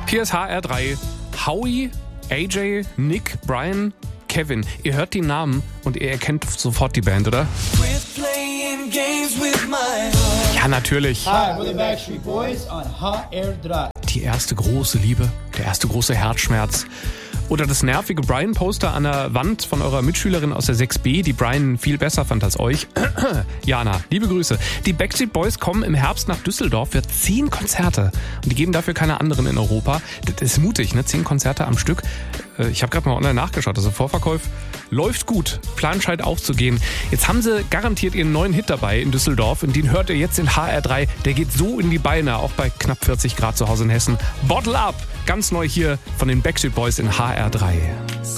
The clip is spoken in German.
Hier ist HR3. Howie, AJ, Nick, Brian, Kevin. Ihr hört die Namen und ihr erkennt sofort die Band, oder? Ja, natürlich. Hi, we're the Backstreet Boys on HR3. Die erste große Liebe, der erste große Herzschmerz. Oder das nervige Brian-Poster an der Wand von eurer Mitschülerin aus der 6b, die Brian viel besser fand als euch. Jana, liebe Grüße. Die Backstreet Boys kommen im Herbst nach Düsseldorf für 10 Konzerte. Und die geben dafür keine anderen in Europa. Das ist mutig, ne? 10 Konzerte am Stück. Ich habe gerade mal online nachgeschaut. Also Vorverkauf läuft gut. Plan scheint aufzugehen. Jetzt haben sie garantiert ihren neuen Hit dabei in Düsseldorf. Und den hört ihr jetzt in HR3. Der geht so in die Beine, auch bei knapp 40 Grad zu Hause in Hessen. Bottle Up, ganz neu hier von den Backstreet Boys in HR3.